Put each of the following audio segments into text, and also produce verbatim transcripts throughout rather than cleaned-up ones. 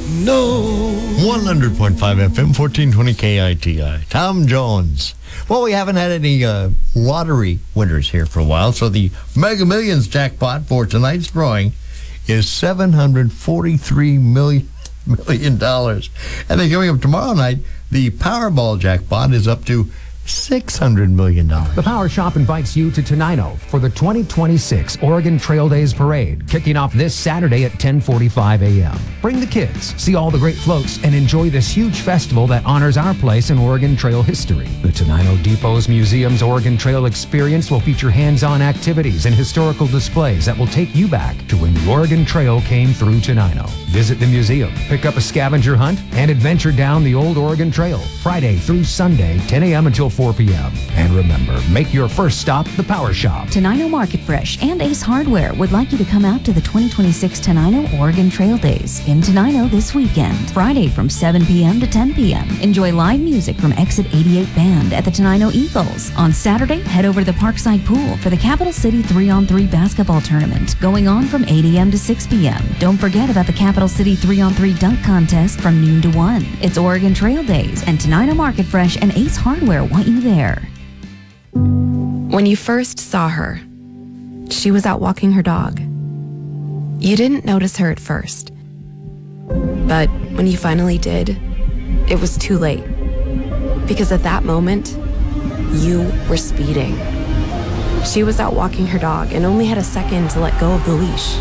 No. one hundred point five F M, fourteen twenty K I T I. Tom Jones. Well, we haven't had any uh, lottery winners here for a while, so the Mega Millions jackpot for tonight's drawing is seven hundred forty-three million dollars. And then coming up tomorrow night, the Powerball jackpot is up to six hundred million dollars. The Power Shop invites you to Tenino for the twenty twenty-six Oregon Trail Days Parade, kicking off this Saturday at ten forty-five a.m. Bring the kids, see all the great floats, and enjoy this huge festival that honors our place in Oregon Trail history. The Tenino Depot's Museum's Oregon Trail Experience will feature hands-on activities and historical displays that will take you back to when the Oregon Trail came through Tenino. Visit the museum, pick up a scavenger hunt, and adventure down the old Oregon Trail, Friday through Sunday, ten a.m. until four p.m. And remember, make your first stop the Power Shop. Tenino Market Fresh and Ace Hardware would like you to come out to the twenty twenty-six Tenino Oregon Trail Days in Tenino this weekend, Friday from seven p.m. to ten p.m. Enjoy live music from Exit eighty-eight Band at the Tenino Eagles. On Saturday, head over to the Parkside Pool for the Capital City three on three basketball tournament, going on from eight a.m. to six p.m. Don't forget about the Capital City three on three dunk contest from noon to one. It's Oregon Trail Days, and Tenino Market Fresh and Ace Hardware want you there. When you first saw her, she was out walking her dog. You didn't notice her at first. But when you finally did, it was too late. Because at that moment, you were speeding. She was out walking her dog and only had a second to let go of the leash.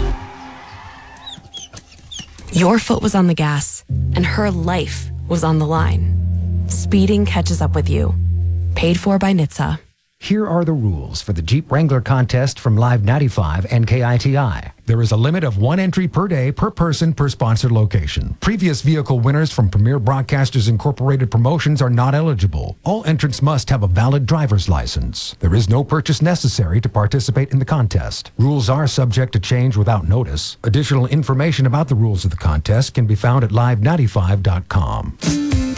Your foot was on the gas, and her life was on the line. Speeding catches up with you. Paid for by N H T S A. Here are the rules for the Jeep Wrangler contest from Live ninety-five and K I T I. There is a limit of one entry per day per person per sponsored location. Previous vehicle winners from Premier Broadcasters Incorporated promotions are not eligible. All entrants must have a valid driver's license. There is no purchase necessary to participate in the contest. Rules are subject to change without notice. Additional information about the rules of the contest can be found at live ninety-five dot com.